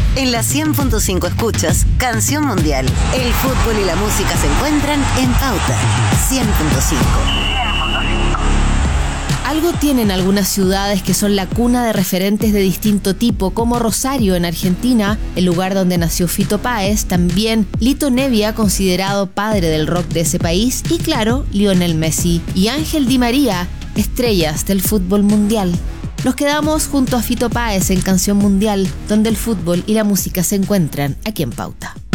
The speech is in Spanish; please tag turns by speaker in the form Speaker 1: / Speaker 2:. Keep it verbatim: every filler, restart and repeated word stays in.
Speaker 1: En la cien punto cinco escuchas Canción Mundial. El fútbol y la música se encuentran en Pauta cien punto cinco.
Speaker 2: Algo tienen algunas ciudades que son la cuna de referentes de distinto tipo, como Rosario en Argentina, el lugar donde nació Fito Páez, también Lito Nebbia, considerado padre del rock de ese país, y claro, Lionel Messi y Ángel Di María, estrellas del fútbol mundial. Nos quedamos junto a Fito Páez en Canción Mundial, donde el fútbol y la música se encuentran aquí en Pauta.